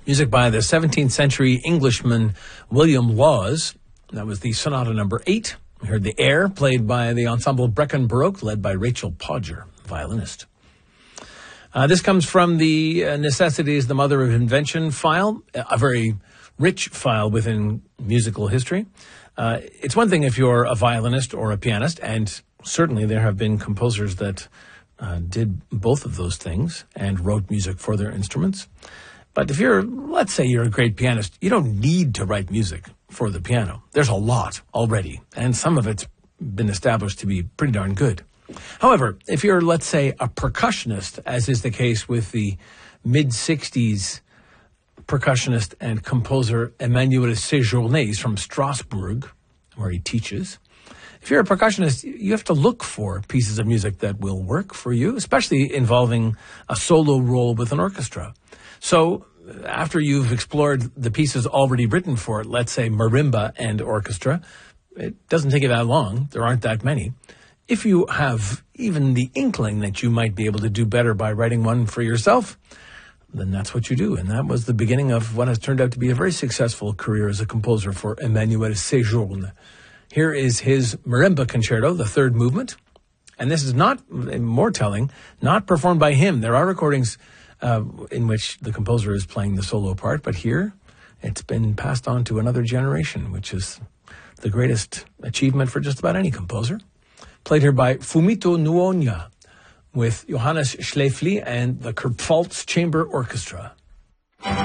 Music by the 17th century Englishman William Laws. That was the Sonata number 8. We heard the air played by the ensemble Brecon Baroque, led by Rachel Podger, violinist. This comes from the Necessity is the Mother of Invention file, a very rich file within musical history. It's one thing if you're a violinist or a pianist, and certainly there have been composers that did both of those things and wrote music for their instruments. But if let's say you're a great pianist, you don't need to write music for the piano. There's a lot already, and some of it's been established to be pretty darn good. However, if you're, let's say, a percussionist, as is the case with the mid-60s percussionist and composer Emmanuel Séjourné, he's from Strasbourg, where he teaches. If you're a percussionist, you have to look for pieces of music that will work for you, especially involving a solo role with an orchestra. So after you've explored the pieces already written for it, let's say marimba and orchestra, it doesn't take you that long. There aren't that many. If you have even the inkling that you might be able to do better by writing one for yourself, then that's what you do. And that was the beginning of what has turned out to be a very successful career as a composer for Emmanuel Séjourné. Here is his marimba concerto, the third movement. And this is not, more telling, not performed by him. There are recordings in which the composer is playing the solo part, but here it's been passed on to another generation, which is the greatest achievement for just about any composer. Played here by Fumito Nuonya with Johannes Schläfli and the Kurpfalz Chamber Orchestra.